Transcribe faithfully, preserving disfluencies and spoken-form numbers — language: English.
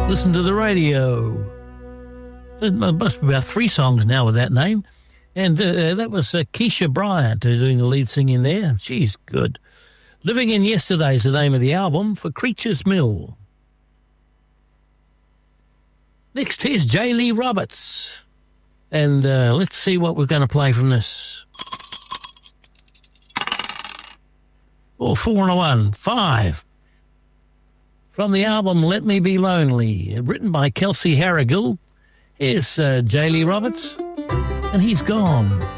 listen to the radio. There must be about three songs now with that name. And uh, that was uh, Keisha Bryant uh, doing the lead singing there. She's good. Living in Yesterday is the name of the album for Creatures Mill. Next, here's J. Lee Roberts. And uh, let's see what we're going to play from this. Oh, four and a one. Five. From the album Let Me Be Lonely, written by Kelsey Harrigill. Here's uh, J. Lee Roberts, and he's gone.